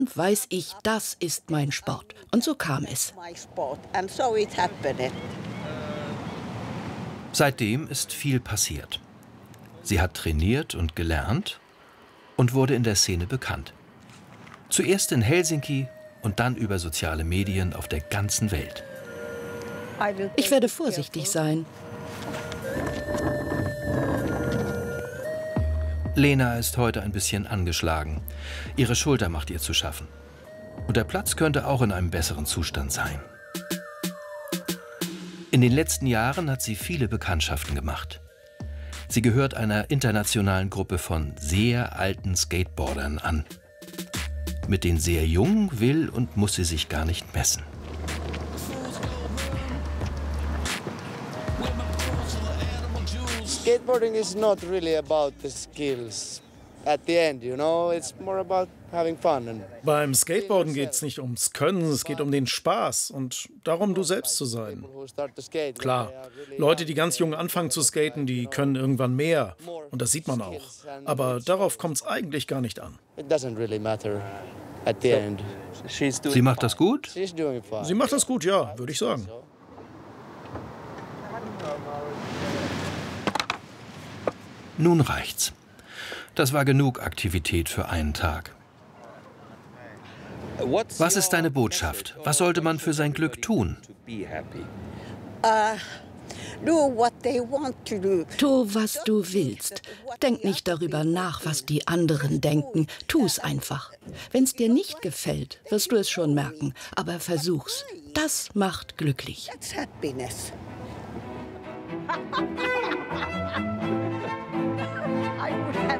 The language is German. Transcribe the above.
weiß ich, das ist mein Sport. Und so kam es. Seitdem ist viel passiert. Sie hat trainiert und gelernt und wurde in der Szene bekannt. Zuerst in Helsinki und dann über soziale Medien auf der ganzen Welt. Ich werde vorsichtig sein. Lena ist heute ein bisschen angeschlagen. Ihre Schulter macht ihr zu schaffen. Und der Platz könnte auch in einem besseren Zustand sein. In den letzten Jahren hat sie viele Bekanntschaften gemacht. Sie gehört einer internationalen Gruppe von sehr alten Skateboardern an. Mit den sehr Jungen will und muss sie sich gar nicht messen. Skateboarding is not really about the skills at the end, you know? It's more about having fun. Beim Skateboarden geht es nicht ums Können, es geht um den Spaß und darum, du selbst zu sein. Klar, Leute, die ganz jung anfangen zu skaten, die können irgendwann mehr. Und das sieht man auch. Aber darauf kommt es eigentlich gar nicht an. Sie macht das gut? Sie macht das gut, ja, würde ich sagen. Nun reicht's. Das war genug Aktivität für einen Tag. Was ist deine Botschaft? Was sollte man für sein Glück tun? Tu, was du willst. Denk nicht darüber nach, was die anderen denken. Tu es einfach. Wenn es dir nicht gefällt, wirst du es schon merken. Aber versuch's. Das macht glücklich.